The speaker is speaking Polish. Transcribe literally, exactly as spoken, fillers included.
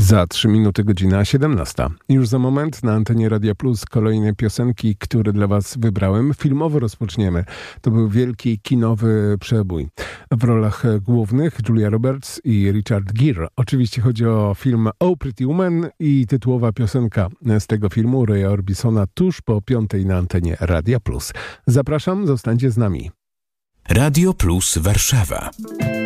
Za trzy minuty godzina siedemnasta. Już za moment na antenie Radia Plus kolejne piosenki, które dla Was wybrałem. Filmowo rozpoczniemy. To był wielki kinowy przebój. W rolach głównych Julia Roberts i Richard Gere. Oczywiście chodzi o film Oh Pretty Woman i tytułowa piosenka z tego filmu Roya Orbisona tuż po piątej na antenie Radia Plus. Zapraszam, zostańcie z nami. Radio Plus Warszawa.